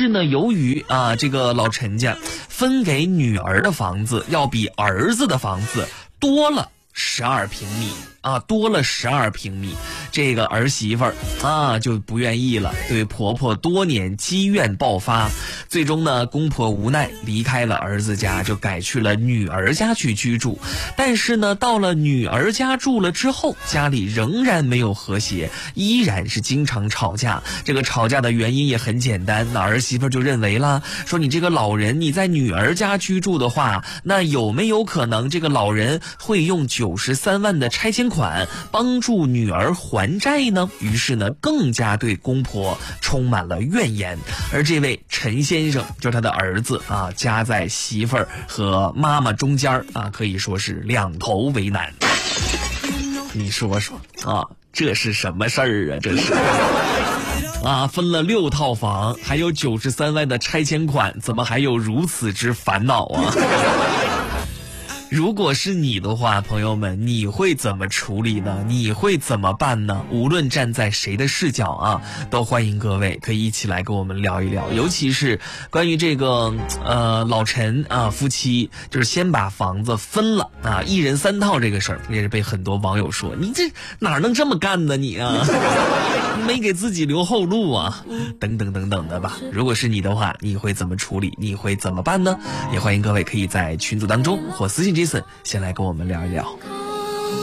是呢，由于这个老陈家分给女儿的房子要比儿子的房子多了12平米多了12平米，这个儿媳妇儿就不愿意了，对婆婆多年积怨爆发，最终呢，公婆无奈离开了儿子家，就改去了女儿家去居住。但是呢，到了女儿家住了之后，家里仍然没有和谐，依然是经常吵架。这个吵架的原因也很简单，那儿媳妇就认为了，说你这个老人你在女儿家居住的话，那有没有可能这个老人会用93万的拆迁款帮助女儿还债呢？于是呢，更加对公婆充满了怨言。而这位陈先生就是他的儿子夹在媳妇儿和妈妈中间可以说是两头为难。你说说这是什么事儿啊？这是分了6套房，还有93万的拆迁款，怎么还有如此之烦恼啊？如果是你的话，朋友们，你会怎么处理呢？你会怎么办呢？无论站在谁的视角都欢迎各位可以一起来跟我们聊一聊，尤其是关于这个老陈夫妻就是先把房子分了1人3套这个事儿，也是被很多网友说你这哪能这么干呢你没给自己留后路等等等等的吧。如果是你的话，你会怎么处理？你会怎么办呢？也欢迎各位可以在群组当中或私信Jason先来跟我们聊一聊。